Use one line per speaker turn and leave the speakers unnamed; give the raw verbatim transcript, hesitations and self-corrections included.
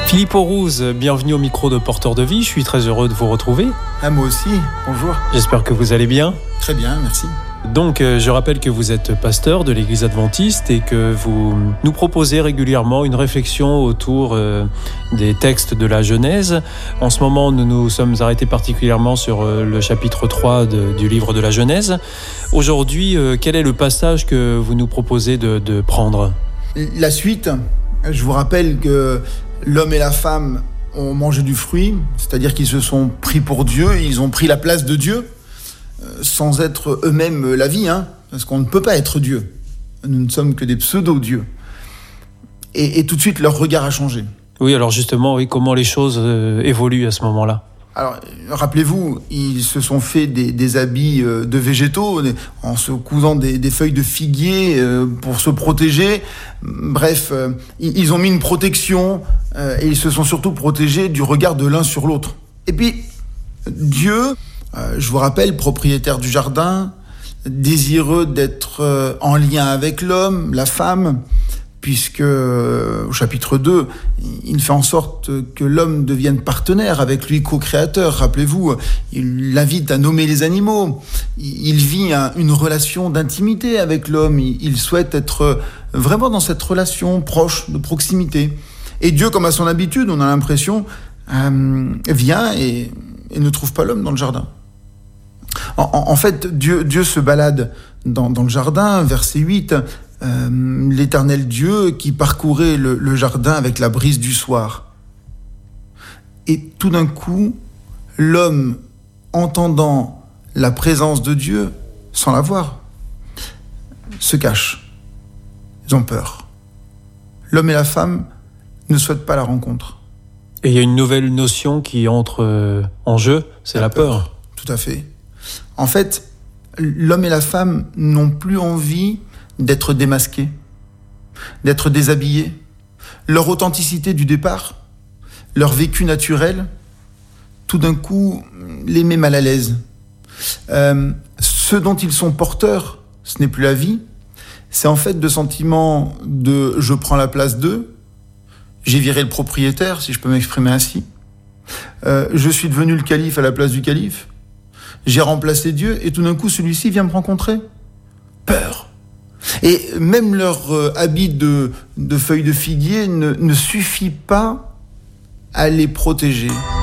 Philippe Aurouz, bienvenue au micro de Porteur de Vie. Je suis très heureux de vous retrouver.
Ah, moi aussi, bonjour.
J'espère que vous allez bien.
Très bien, merci.
Donc, euh, je rappelle que vous êtes pasteur de l'Église adventiste et que vous nous proposez régulièrement une réflexion autour euh, des textes de la Genèse. En ce moment, nous nous sommes arrêtés particulièrement sur euh, le chapitre trois de, du livre de la Genèse. Aujourd'hui, euh, quel est le passage que vous nous proposez de, de prendre ?
La suite, je vous rappelle que l'homme et la femme ont mangé du fruit, c'est-à-dire qu'ils se sont pris pour Dieu, ils ont pris la place de Dieu, sans être eux-mêmes la vie, hein, parce qu'on ne peut pas être Dieu. Nous ne sommes que des pseudo-dieux. Et, et tout de suite, leur regard a changé.
Oui, alors justement, oui, comment les choses euh, évoluent à ce moment-là ?
Alors, rappelez-vous, ils se sont fait des, des habits de végétaux, en se cousant des, des feuilles de figuier euh, pour se protéger. Bref, euh, ils ont mis une protection euh, et ils se sont surtout protégés du regard de l'un sur l'autre. Et puis, Dieu... Euh, je vous rappelle, propriétaire du jardin, désireux d'être euh, en lien avec l'homme, la femme, puisque euh, au chapitre deux, il fait en sorte que l'homme devienne partenaire avec lui, co-créateur. Rappelez-vous, il l'invite à nommer les animaux. Il vit un, une relation d'intimité avec l'homme. Il, il souhaite être vraiment dans cette relation proche, de proximité. Et Dieu, comme à son habitude, on a l'impression, euh, vient et, et ne trouve pas l'homme dans le jardin. En, en fait, Dieu, Dieu se balade dans, dans le jardin, verset huit, euh, l'éternel Dieu qui parcourait le, le jardin avec la brise du soir. Et tout d'un coup, l'homme, entendant la présence de Dieu, sans la voir, se cache. Ils ont peur. L'homme et la femme ne souhaitent pas la rencontre.
Et il y a une nouvelle notion qui entre euh, en jeu, c'est la, la peur. peur.
Tout à fait. En fait, l'homme et la femme n'ont plus envie d'être démasqués, d'être déshabillés. Leur authenticité du départ, leur vécu naturel, tout d'un coup, les met mal à l'aise. Euh, ce dont ils sont porteurs, ce n'est plus la vie, c'est en fait de sentiments de « je prends la place d'eux », j'ai viré le propriétaire, si je peux m'exprimer ainsi, euh, je suis devenu le calife à la place du calife, j'ai remplacé Dieu et tout d'un coup celui-ci vient me rencontrer. Peur. Et même leur euh, habit de, de feuilles de figuier ne, ne suffit pas à les protéger.